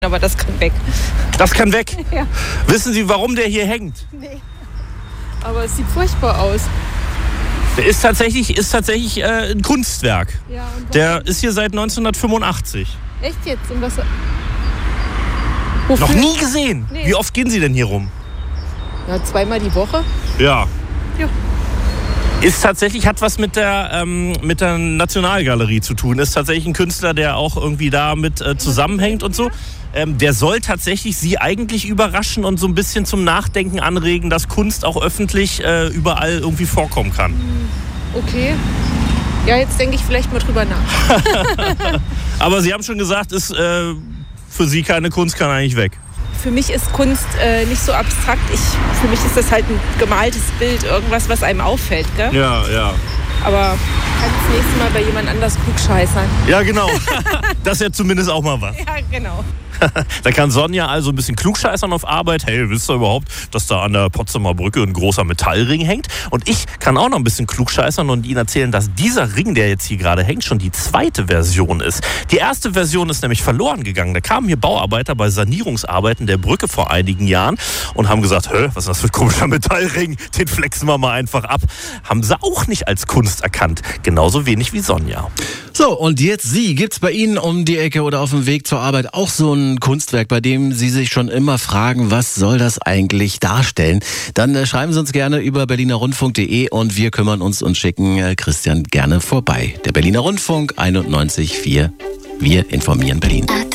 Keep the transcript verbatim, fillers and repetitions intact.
Aber das kann weg. Das kann weg? Ja. Wissen Sie, warum der hier hängt? Nee. Aber es sieht furchtbar aus. Der ist tatsächlich, ist tatsächlich äh, ein Kunstwerk. Ja, und Der ist hier seit neunzehnhundertfünfundachtzig. echt jetzt? Und was? Noch nie gesehen. Nee. Wie oft gehen Sie denn hier rum? Ja, zweimal die Woche. Ja. Ja. Ist tatsächlich, hat was mit der, ähm, mit der Nationalgalerie zu tun. Ist tatsächlich ein Künstler, der auch irgendwie damit äh, zusammenhängt und so. Ähm, der soll tatsächlich Sie eigentlich überraschen und so ein bisschen zum Nachdenken anregen, dass Kunst auch öffentlich äh, überall irgendwie vorkommen kann. Okay. Ja, jetzt denke ich vielleicht mal drüber nach. Aber Sie haben schon gesagt, ist äh, für Sie keine Kunst, kann eigentlich weg. Für mich ist Kunst äh, nicht so abstrakt. Ich, für mich ist das halt ein gemaltes Bild, irgendwas, was einem auffällt. Gell? Ja, ja. Aber kann das nächste Mal bei jemand anders klugscheißern. Ja, genau. Das ist ja zumindest auch mal was. Ja, genau. Da kann Sonja also ein bisschen klugscheißern auf Arbeit. Hey, wisst ihr überhaupt, dass da an der Potsdamer Brücke ein großer Metallring hängt? Und ich kann auch noch ein bisschen klugscheißern und Ihnen erzählen, dass dieser Ring, der jetzt hier gerade hängt, schon die zweite Version ist. Die erste Version ist nämlich verloren gegangen. Da kamen hier Bauarbeiter bei Sanierungsarbeiten der Brücke vor einigen Jahren und haben gesagt, hä, was ist das für ein komischer Metallring? Den flexen wir mal einfach ab. Haben sie auch nicht als Kunst erkannt. Genauso wenig wie Sonja. So, und jetzt Sie. Gibt's bei Ihnen um die Ecke oder auf dem Weg zur Arbeit auch so ein Kunstwerk, bei dem Sie sich schon immer fragen, was soll das eigentlich darstellen? Dann äh, schreiben Sie uns gerne über berliner rundfunk punkt de und wir kümmern uns und schicken äh, Christian gerne vorbei. Der Berliner Rundfunk einundneunzig Komma vier. Wir informieren Berlin.